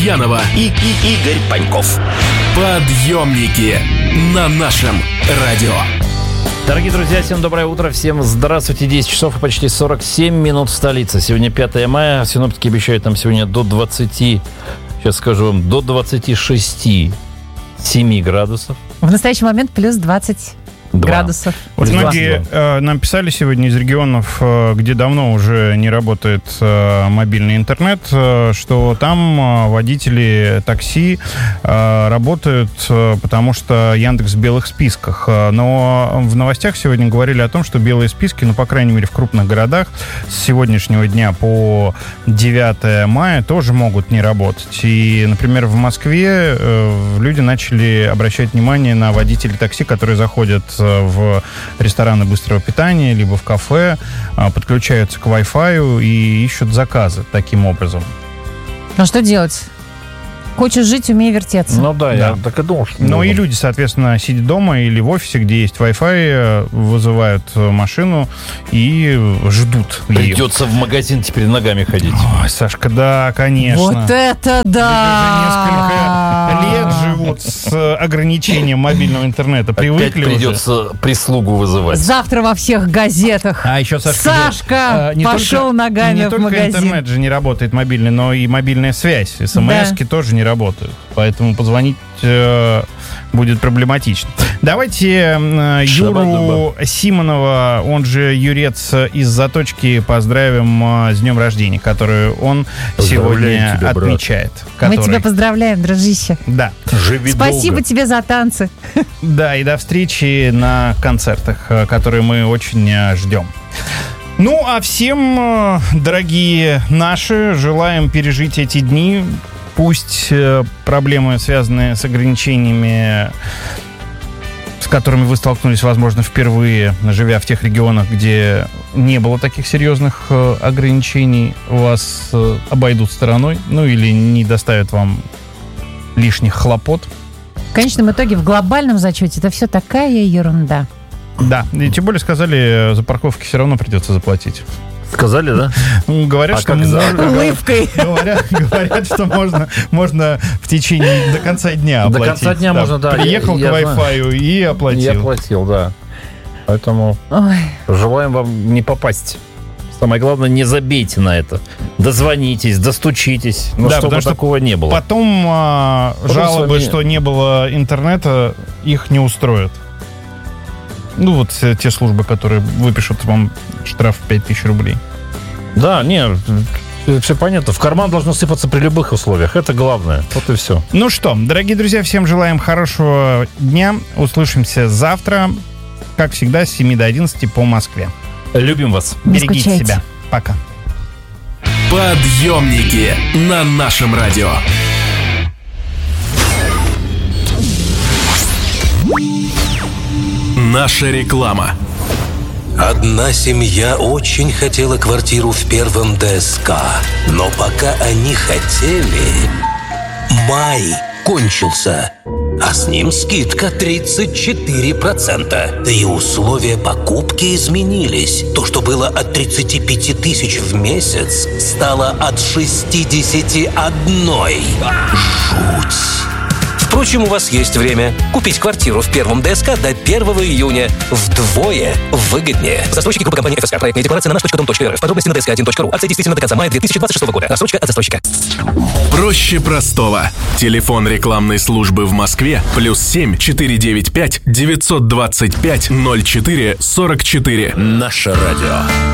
Лукьянова и Игорь Паньков. Подъемники на нашем радио. Дорогие друзья, всем доброе утро, всем здравствуйте. 10 часов и почти 47 минут в столице. Сегодня 5 мая, синоптики обещают нам сегодня до 20, сейчас скажу вам, до 26-7 градусов. В настоящий момент плюс 20 градусов. Вот многие нам писали сегодня из регионов, где давно уже не работает мобильный интернет, что там водители такси работают, потому что Яндекс в белых списках. Но в новостях сегодня говорили о том, что белые списки, ну, по крайней мере, в крупных городах с сегодняшнего дня по 9 мая тоже могут не работать. И, например, в Москве люди начали обращать внимание на водителей такси, которые заходят в рестораны быстрого питания, либо в кафе, подключаются к Wi-Fi и ищут заказы таким образом. Ну что делать? Хочешь жить, умей вертеться. Ну да, я так и думал. Что и люди, соответственно, сидя дома или в офисе, где есть Wi-Fi, вызывают машину и ждут. Придется в магазин теперь ногами ходить. Ой, Сашка, да, конечно. Вот это да! Люди уже несколько лет живут с ограничением мобильного интернета. Привыкли. Опять придется прислугу вызывать. Завтра во всех газетах. А еще, Сашка пошел ногами в магазин. Не только интернет же не работает мобильный, но и мобильная связь. СМСки тоже не работают. Поэтому позвонить будет проблематично. Давайте Юру Симонова, он же Юрец из Заточки, поздравим с днем рождения, который он сегодня тебя, отмечает. Мы тебя поздравляем, дружище. Да. Живи Спасибо долго. тебе за танцы. Да, и до встречи на концертах, которые мы очень ждем. Ну, а всем, дорогие наши, желаем пережить эти дни. Пусть проблемы, связанные с ограничениями, с которыми вы столкнулись, возможно, впервые, живя в тех регионах, где не было таких серьезных ограничений, вас обойдут стороной, ну или не доставят вам лишних хлопот. В конечном итоге, в глобальном зачете это все такая ерунда. Да, и тем более сказали, за парковки все равно придется заплатить. Сказали, да? Говорят, что улыбкой. Говорят, что можно в течение до конца дня оплатить. До конца дня можно, да. Приехал к Wi-Fi и оплатил. Я оплатил, да. Поэтому желаем вам не попасть. Самое главное, не забейте на это. Дозвонитесь, достучитесь, но чтобы такого не было. Потом жалобы, что не было интернета, их не устроят. Ну, вот те службы, которые выпишут вам штраф в 5000 рублей. Да, все понятно. В карман должно сыпаться при любых условиях. Это главное. Вот и все. Ну что, дорогие друзья, всем желаем хорошего дня. Услышимся завтра, как всегда, с 7 до 11 по Москве. Любим вас. Берегите себя. Пока. Подъемники на нашем радио. Наша реклама. Одна семья очень хотела квартиру в первом ДСК, но пока они хотели, май кончился, а с ним скидка 34%. Да и условия покупки изменились. То, что было от 35 тысяч в месяц, стало от 61. Жуть. Впрочем, у вас есть время купить квартиру в первом ДСК до 1 июня вдвое выгоднее. Застройщики группы компании ФСК. Проектная декларация на nаш.dom.rf. Подробности на dsk1.ru. Акция действительно до конца мая 2026 года. Рассрочка от застройщика. Проще простого. Телефон рекламной службы в Москве +7 495 925 04 44. Наше радио.